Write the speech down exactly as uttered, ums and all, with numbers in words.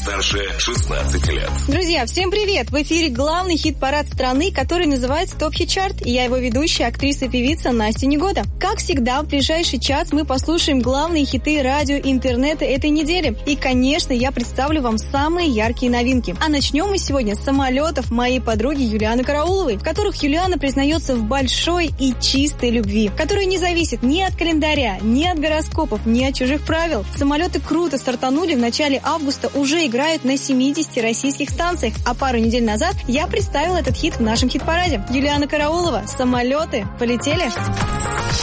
старше шестнадцати лет. Друзья, всем привет! В эфире главный хит-парад страны, который называется ТОП Хит Чарт. И я его ведущая, актриса и певица Настя Негода. Как всегда, в ближайший час мы послушаем главные хиты радио и интернета этой недели. И, конечно, я представлю вам самые яркие новинки. А начнем мы сегодня с самолетов моей подруги Юлианы Карауловой, в которых Юлиана признается в большой и чистой любви, которая не зависит ни от календаря, ни от гороскопов, ни от чужих правил. Самолеты круто стартанули в начале августа, уже играют на семидесяти российских станциях, а пару недель назад я представила этот хит в нашем хит-параде. Юлиана Караулова, «Самолеты», полетели!